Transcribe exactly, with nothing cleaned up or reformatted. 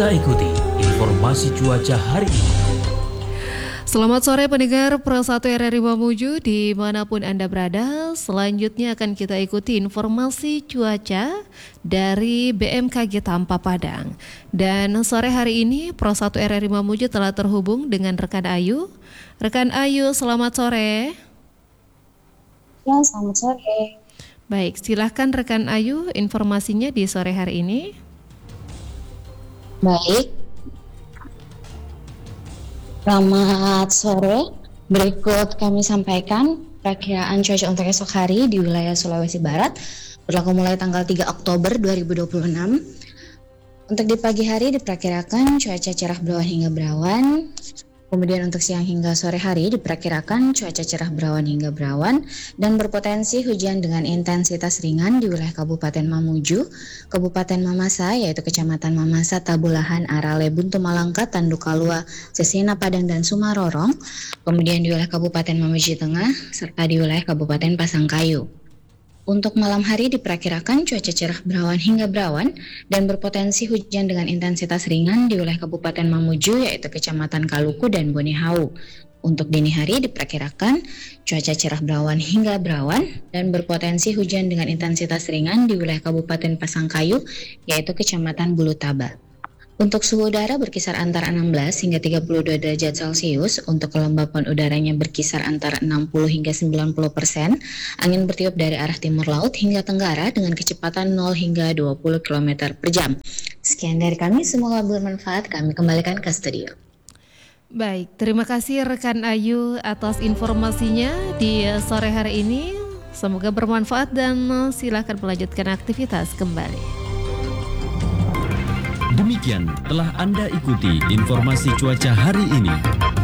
Kita ikuti informasi cuaca hari ini. Selamat sore pendengar Pro satu R R I Mamuju dimanapun Anda berada. Selanjutnya akan kita ikuti informasi cuaca dari B M K G Tampa Padang. Dan sore hari ini Pro satu R R I Mamuju telah terhubung dengan rekan Ayu. Rekan Ayu, selamat sore. Ya, selamat sore. Baik, silahkan rekan Ayu informasinya di sore hari ini. Baik. Selamat sore, berikut kami sampaikan perakiraan cuaca untuk esok hari di wilayah Sulawesi Barat berlaku mulai tanggal tiga Oktober dua ribu dua puluh enam. Untuk di pagi hari diperkirakan cuaca cerah berawan hingga berawan. Kemudian untuk siang hingga sore hari diperkirakan cuaca cerah berawan hingga berawan dan berpotensi hujan dengan intensitas ringan di wilayah Kabupaten Mamuju, Kabupaten Mamasa yaitu Kecamatan Mamasa, Tabulahan, Arale, Buntu Malangka, Tandukalua, Sesena, Padang, dan Sumarorong. Kemudian di wilayah Kabupaten Mamuju Tengah serta di wilayah Kabupaten Pasangkayu. Untuk malam hari diperkirakan cuaca cerah berawan hingga berawan dan berpotensi hujan dengan intensitas ringan di wilayah Kabupaten Mamuju yaitu Kecamatan Kaluku dan Bonehau. Untuk dini hari diperkirakan cuaca cerah berawan hingga berawan dan berpotensi hujan dengan intensitas ringan di wilayah Kabupaten Pasangkayu yaitu Kecamatan Bulutaba. Untuk suhu udara berkisar antara enam belas hingga tiga puluh dua derajat Celcius, untuk kelembapan udaranya berkisar antara enam puluh hingga sembilan puluh persen, angin bertiup dari arah timur laut hingga tenggara dengan kecepatan nol hingga dua puluh kilometer per jam. Sekian dari kami, semoga bermanfaat. Kami kembalikan ke studio. Baik, terima kasih rekan Ayu atas informasinya di sore hari ini. Semoga bermanfaat dan silakan melanjutkan aktivitas kembali. Demikian telah Anda ikuti informasi cuaca hari ini.